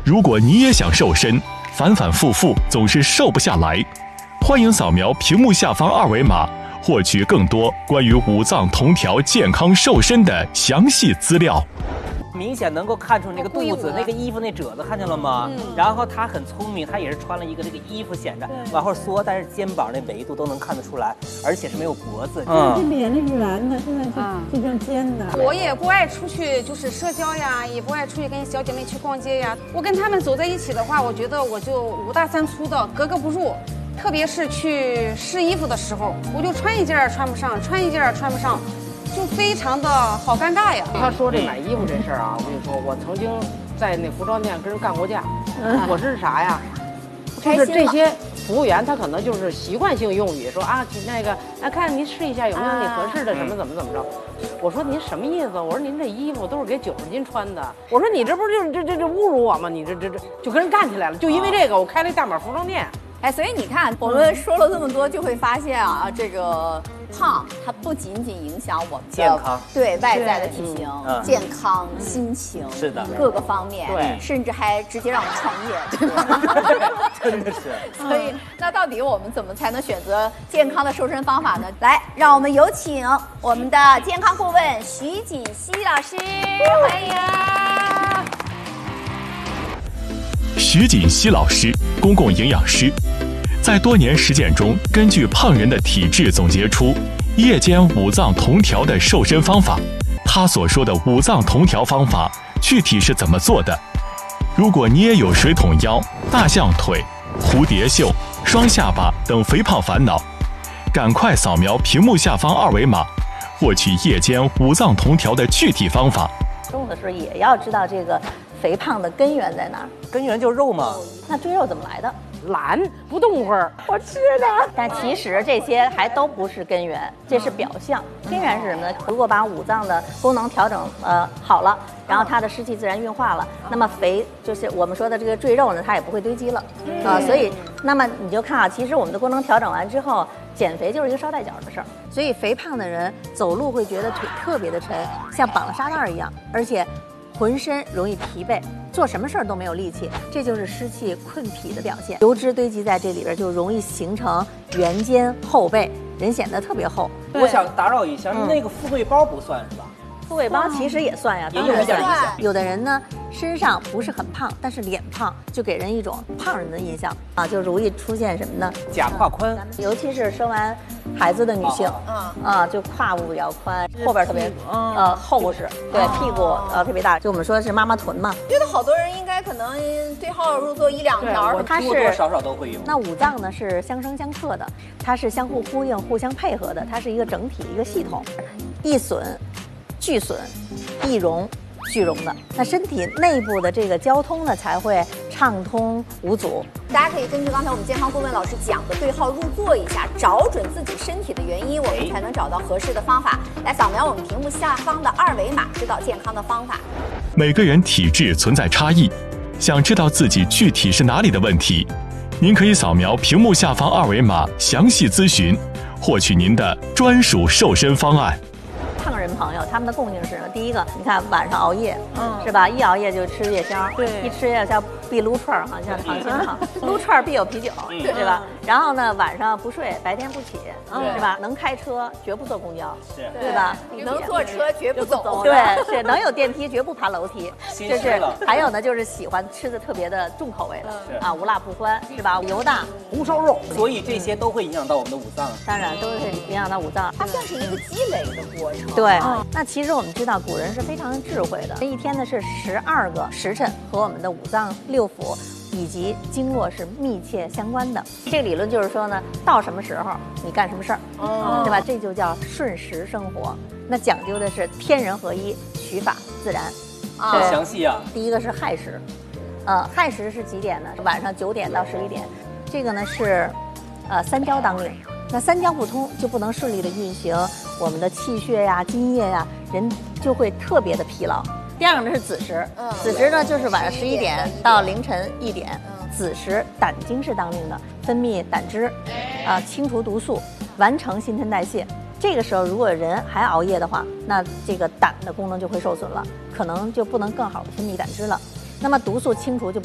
如果你也想瘦身，反反复复总是瘦不下来，欢迎扫描屏幕下方二维码，获取更多关于五脏同调健康瘦身的详细资料。 明显能够看出那个肚子、那个衣服那褶子，看见了吗？然后他很聪明，他也是穿了一个这个衣服显着往后缩，但是肩膀那维度都能看得出来，而且是没有脖子。 这脸那是圆的，现在是这尖的。 我也不爱出去就是社交呀，也不爱出去跟小姐妹去逛街呀。我跟她们走在一起的话，我觉得我就五大三粗的，格格不入。特别是去试衣服的时候，我就穿一件儿穿不上，穿一件儿穿不上。就非常的好尴尬呀！ 他说这买衣服这事儿啊，我跟你说，我曾经在那服装店跟人干过架。我是啥呀？就是这些服务员他可能就是习惯性用语，说啊那个看您试一下有没有你合适的什么怎么着。我说您什么意思？我说您这衣服都是给90斤穿的。我说你这不是这侮辱我吗？你这就跟人干起来了，就因为这个我开了一大码服装店。 哎，所以你看，我们说了这么多，就会发现啊，这个胖它不仅仅影响我们的健康， 对外在的体型、健康、心情， 是的， 各个方面， 对， 甚至还直接让我们创业，对吧？ 真的是。 所以，那到底我们怎么才能选择健康的瘦身方法呢？来，让我们有请我们的健康顾问徐锦熙老师，欢迎。 徐锦熙老师，公共营养师，在多年实践中，根据胖人的体质总结出夜间五脏同调的瘦身方法。他所说的五脏同调方法具体是怎么做的？如果你也有水桶腰、大象腿、蝴蝶袖、双下巴等肥胖烦恼，赶快扫描屏幕下方二维码，获取夜间五脏同调的具体方法。 重的时候也要知道这个肥胖的根源在哪儿。 根源就是肉嘛。 那赘肉怎么来的？ 懒，不动会儿，我吃的。 但其实这些还都不是根源，这是表象。根源是什么呢？如果把五脏的功能调整好了，然后它的湿气自然运化了，那么肥就是我们说的这个赘肉呢，它也不会堆积了所以那么你就看啊，其实我们的功能调整完之后，减肥就是一个捎带脚的事儿。所以肥胖的人走路会觉得腿特别的沉，像绑了沙袋一样，而且浑身容易疲惫，做什么事儿都没有力气，这就是湿气困脾的表现。油脂堆积在这里边，就容易形成圆肩后背，人显得特别厚。 我想打扰一下，那个富贵包不算是吧？ 富贵包其实也算呀， 也有一点影响。 有的人呢，身上不是很胖，但是脸胖，就给人一种胖人的印象啊，就容易出现什么呢？ 假胯宽， 尤其是生完孩子的女性，就胯部比较宽，后边特别厚实，对，屁股特别大，就我们说是妈妈臀嘛。 觉得好多人应该可能对号入座1、2条， 它是多多少少都会有。 那五脏呢是相生相克的，它是相互呼应、互相配合的，它是一个整体一个系统，易损、俱损、易荣、俱荣的。那身体内部的这个交通呢才会畅通无阻。 大家可以根据刚才我们健康顾问老师讲的对号入座一下，找准自己身体的原因，我们才能找到合适的方法。来扫描我们屏幕下方的二维码，知道健康的方法。 每个人体质存在差异，想知道自己具体是哪里的问题，您可以扫描屏幕下方二维码详细咨询，获取您的专属瘦身方案。 胖人朋友他们的共性是什么？第一个，你看晚上熬夜，是吧？一熬夜就吃夜宵， 对， 一吃夜宵必撸串儿，好像糖心哈，撸串儿必有啤酒，对吧？然后呢，晚上不睡，白天不起，是吧？能开车绝不坐公交，对吧？ 能坐车绝不走， 对，是能有电梯绝不爬楼梯，就是还有呢，就是喜欢吃的特别的重口味的啊，无辣不欢，是吧？油大， 红烧肉，所以这些都会影响到我们的五脏。 当然都是影响到五脏， 它算是一个积累的过程。 对，那其实我们知道古人是非常智慧的，这一天呢是12个时辰和我们的五脏六腑以及经络是密切相关的。这个理论就是说呢，到什么时候你干什么事儿，对吧？这就叫顺时生活。那讲究的是天人合一，取法自然。 好详细啊！ 第一个是亥时，亥时是几点呢？晚上9点到11点。这个呢是三焦当令。那三焦不通，就不能顺利的运行我们的气血呀、津液呀，人就会特别的疲劳。第二个呢是子时，子时呢就是晚上11点到凌晨1点，子时胆经是当令的，分泌胆汁，清除毒素，完成新陈代谢。这个时候如果人还熬夜的话，那这个胆的功能就会受损了，可能就不能更好的分泌胆汁了。那么毒素清除就